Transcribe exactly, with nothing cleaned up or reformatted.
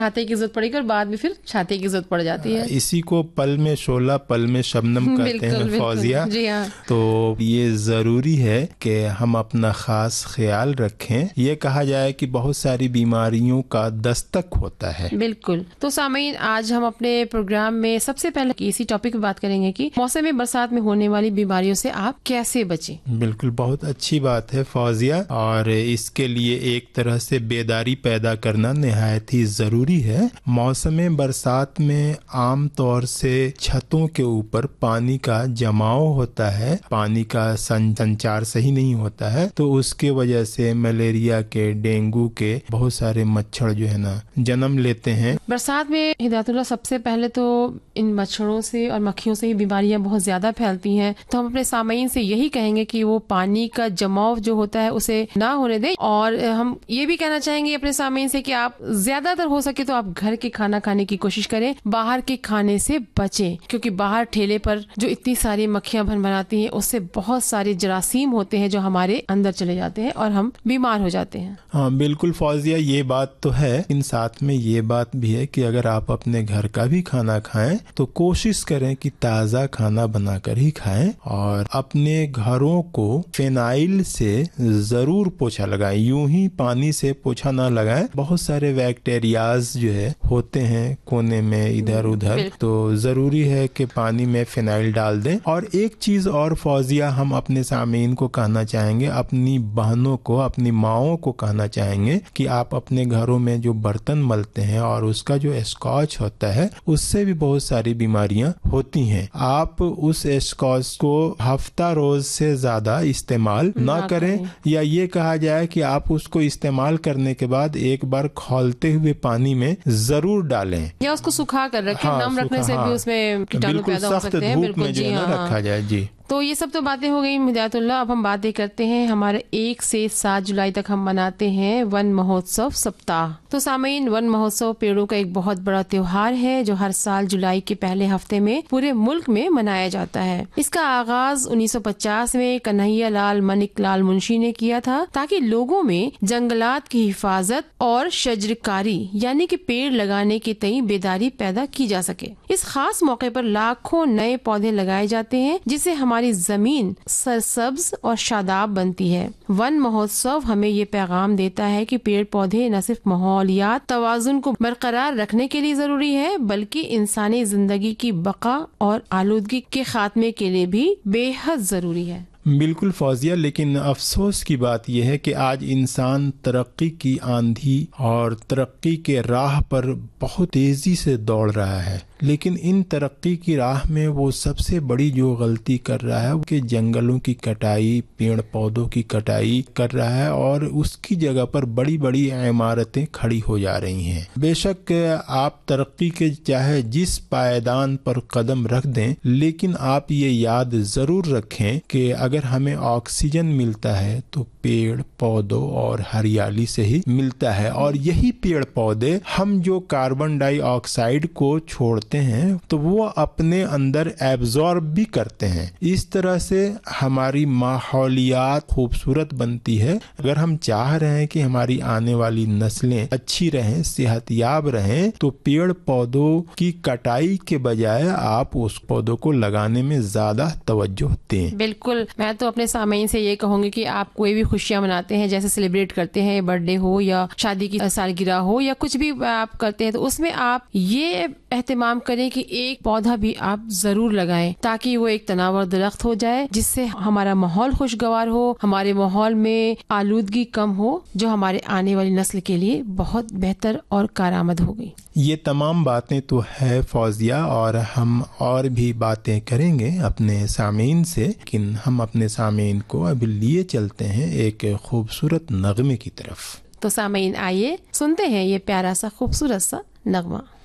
چھاتے کی ضرورت پڑے گی اور بعد میں پھر چھاتے کی ضرورت پڑ جاتی ہے. اسی کو پل میں شعلہ پل میں شبنم کہتے ہیں فوزیہ. جی ہاں. تو یہ ضروری ہے کہ ہم اپنا خاص خیال رکھیں. یہ کہا جائے کہ بہت ساری بیماریوں کا دستک ہوتا ہے. بالکل. تو سامعین، آج ہم اپنے پروگرام میں سب سے پہلے اسی ٹاپک پہ بات کریں گے کہ موسم برسات میں ہونے والی بیماریوں سے آپ کیسے بچیں. بالکل، بہت اچھی بات ہے فوزیہ، اور اس کے لیے ایک طرح سے بیداری پیدا کرنا نہایت ہی ضروری ہے. موسم برسات میں عام طور سے چھتوں کے اوپر پانی کا جماؤ ہوتا ہے، پانی کا سنچار صحیح نہیں ہوتا ہے، تو اس کے وجہ سے ملیریا کے، ڈینگو کے بہت سارے مچھر جو ہے نا جنم لیتے ہیں. برسات میں ہدایت اللہ سب سے پہلے تو ان مچھروں سے اور مکھیوں سے ہی بیماریاں بہت زیادہ پھیلتی ہیں. تو ہم اپنے سامعین سے یہی کہیں گے کہ وہ پانی کا جماؤ جو ہوتا ہے اسے نہ ہونے دیں، اور ہم یہ بھی کہنا چاہیں گے اپنے سامعین سے کہ آپ زیادہ تر ہو سکے تو آپ گھر کے کھانا کھانے کی کوشش کریں، باہر کے کھانے سے بچیں، کیونکہ باہر ٹھیلے پر جو اتنی ساری مکھیاں بھن بناتی ہیں اس سے بہت سارے جراثیم ہوتے ہیں جو ہمارے اندر چلے جاتے ہیں اور ہم بیمار ہو جاتے ہیں. ہاں بالکل فوزیہ، یہ بات تو ہے، ان ساتھ میں یہ بات بھی ہے کہ اگر آپ اپنے گھر کا بھی کھانا کھائیں تو کوشش کریں کہ تازہ کھانا بنا کر ہی کھائیں، اور اپنے گھروں کو فینائل سے ضرور پوچھا لگائیں. یوں ہی پانی سے پوچھا نہ لگائیں، بہت سارے بیکٹیریاز جو ہے ہوتے ہیں کونے میں ادھر ادھر، تو ضروری ہے کہ پانی میں فینائل ڈال دیں. اور ایک چیز اور فوزیہ ہم اپنے سامعین کو کہنا چاہیں گے، اپنی بہنوں کو، اپنی ماؤں کو کہنا چاہیں گے کہ آپ اپنے گھروں میں جو برتن ملتے ہیں اور اس کا جو اسکاچ ہوتا ہے اس سے بھی بہت ساری بیماریاں ہوتی ہیں. آپ اس اسکاچ کو ہفتہ روز سے زیادہ استعمال نہ کریں، یا یہ کہا جائے کہ آپ اس کو استعمال کرنے کے بعد ایک بار کھولتے ہوئے پانی میں ضرور ڈالیں، یا اس کو سکھا کر رکھیں. نم رکھنے سے بھی اس میں کیٹانو پیدا ہو سکتے ہیں. بالکل جی ہاں رکھا جائے. جی تو یہ سب تو باتیں ہو گئی ہدایت اللہ. اب ہم باتیں کرتے ہیں، ہمارے ایک سے سات جولائی تک ہم مناتے ہیں ون مہوتسو سپتاہ. تو سامعین، ون مہوتسو پیڑوں کا ایک بہت بڑا تہوار ہے جو ہر سال جولائی کے پہلے ہفتے میں پورے ملک میں منایا جاتا ہے. اس کا آغاز انیس سو پچاس میں کنہیا لال منک لال منشی نے کیا تھا تاکہ لوگوں میں جنگلات کی حفاظت اور شجرکاری یعنی کہ پیڑ لگانے کے تئیں بیداری پیدا کی جا سکے. اس خاص موقع پر لاکھوں نئے پودے لگائے جاتے ہیں جسے ہماری زمین سرسبز اور شاداب بنتی ہے. ون مہوتسو ہمیں یہ پیغام دیتا ہے کہ پیڑ پودے نہ صرف ماحولیات توازن کو برقرار رکھنے کے لیے ضروری ہے بلکہ انسانی زندگی کی بقا اور آلودگی کے خاتمے کے لیے بھی بے حد ضروری ہے. بالکل فوزیہ، لیکن افسوس کی بات یہ ہے کہ آج انسان ترقی کی آندھی اور ترقی کے راہ پر بہت تیزی سے دوڑ رہا ہے، لیکن ان ترقی کی راہ میں وہ سب سے بڑی جو غلطی کر رہا ہے وہ کہ جنگلوں کی کٹائی، پیڑ پودوں کی کٹائی کر رہا ہے، اور اس کی جگہ پر بڑی بڑی عمارتیں کھڑی ہو جا رہی ہیں. بے شک آپ ترقی کے چاہے جس پائیدان پر قدم رکھ دیں، لیکن آپ یہ یاد ضرور رکھیں کہ اگر ہمیں آکسیجن ملتا ہے تو پیڑ پودوں اور ہریالی سے ہی ملتا ہے، اور یہی پیڑ پودے ہم جو کاربن ڈائی آکسائڈ کو چھوڑتے ہیں تو وہ اپنے اندر ایبزارب بھی کرتے ہیں. اس طرح سے ہماری ماحولیات خوبصورت بنتی ہے. اگر ہم چاہ رہے ہیں کہ ہماری آنے والی نسلیں اچھی رہیں، صحت یاب رہیں، تو پیڑ پودوں کی کٹائی کے بجائے آپ اس پودوں کو لگانے میں زیادہ توجہ دیں. بالکل. میں تو اپنے سامعین سے یہ کہوں گی کہ آپ کوئی بھی خوشیاں مناتے ہیں، جیسے سیلیبریٹ کرتے ہیں، برتھ ڈے ہو یا شادی کی سالگرہ ہو یا کچھ بھی آپ کرتے ہیں، تو اس میں آپ یہ اہتمام کریں کہ ایک پودا بھی آپ ضرور لگائیں تاکہ وہ ایک تناور درخت ہو جائے جس سے ہمارا ماحول خوشگوار ہو، ہمارے ماحول میں آلودگی کم ہو، جو ہمارے آنے والی نسل کے لیے بہت بہتر اور کارآمد ہوگی. یہ تمام باتیں تو ہے فوزیہ، اور ہم اور بھی باتیں کریں گے اپنے سامعین سے، لیکن ہم اپنے سامعین کو ابھی لیے چلتے ہیں ایک خوبصورت نغمے کی طرف. تو سامعین آئیے سنتے ہیں یہ پیارا سا خوبصورت سا نغمہ.